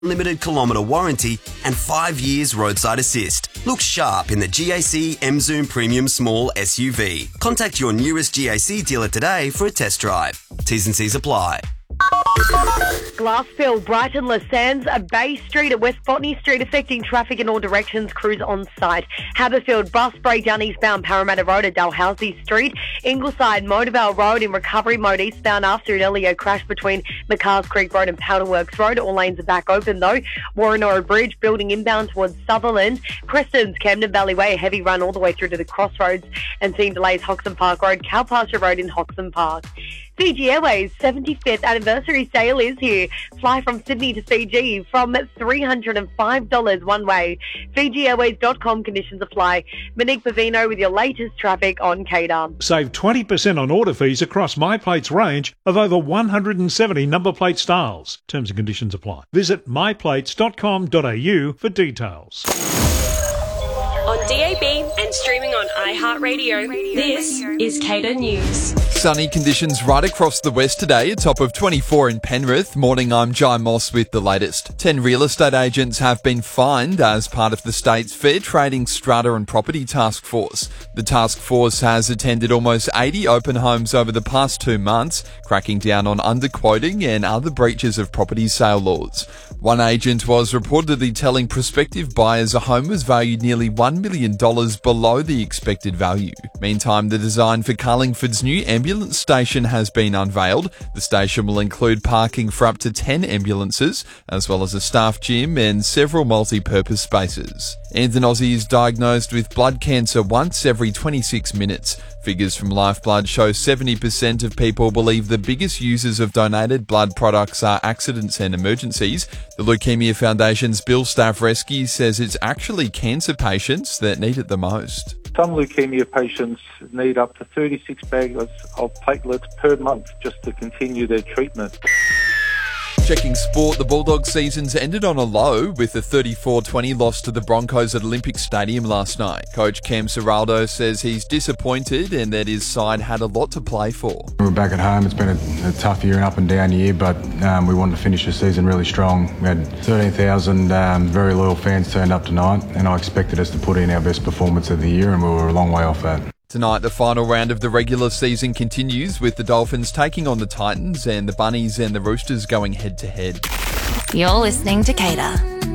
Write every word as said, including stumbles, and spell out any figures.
limited kilometre warranty and five years roadside assist. Look sharp in the G A C M-Zoom Premium Small S U V. Contact your nearest G A C dealer today for a test drive. T's and C's apply. Glassville, Brighton, Les Sands, Bay Street at West Botany Street affecting traffic in all directions. Crews on site. Haberfield, bus breakdown eastbound Parramatta Road at Dalhousie Street. Ingleside, Motorvale Road in recovery mode eastbound after an earlier crash between McCars Creek Road and Powderworks Road. All lanes are back open though. Warrenora Bridge building inbound towards Sutherland. Preston's Camden Valley Way, a heavy run all the way through to the crossroads and seeing delays Hoxton Park Road, Cowpasture Road in Hoxton Park. Fiji Airways' seventy-fifth anniversary sale is here. Fly from Sydney to Fiji from three hundred five dollars one way. Fiji Airways dot com conditions apply. Monique Pavino with your latest traffic on K D A R. Save twenty percent on order fees across MyPlate's range of over one hundred seventy number plate styles. Terms and conditions apply. Visit my plates dot com dot a u for details. On D A B and streaming on iHeartRadio, this is K D A News. Sunny conditions right across the west today, a top of twenty-four in Penrith. Morning, I'm Jai Moss with the latest. Ten real estate agents have been fined as part of the state's Fair Trading Strata and Property Task Force. The task force has attended almost eighty open homes over the past two months, cracking down on underquoting and other breaches of property sale laws. One agent was reportedly telling prospective buyers a home was valued nearly one million dollars below the expected value. Meantime, the design for Carlingford's new ambulance station has been unveiled. The station will include parking for up to ten ambulances, as well as a staff gym and several multi-purpose spaces. And an Aussie is diagnosed with blood cancer once every twenty-six minutes. Figures from Lifeblood show seventy percent of people believe the biggest users of donated blood products are accidents and emergencies. The Leukemia Foundation's Bill Stavreski says it's actually cancer patients that need it the most. Some leukemia patients need up to thirty-six bags of platelets per month just to continue their treatment. Checking sport, the Bulldogs seasons ended on a low with a thirty-four twenty loss to the Broncos at Olympic Stadium last night. Coach Cam Ciraldo says he's disappointed and that his side had a lot to play for. We're back at home. It's been a, a tough year and up and down year, but um, we wanted to finish the season really strong. We had thirteen thousand um, very loyal fans turned up tonight, and I expected us to put in our best performance of the year, and we were a long way off that. Tonight, the final round of the regular season continues with the Dolphins taking on the Titans and the Bunnies and the Roosters going head-to-head. You're listening to K D A.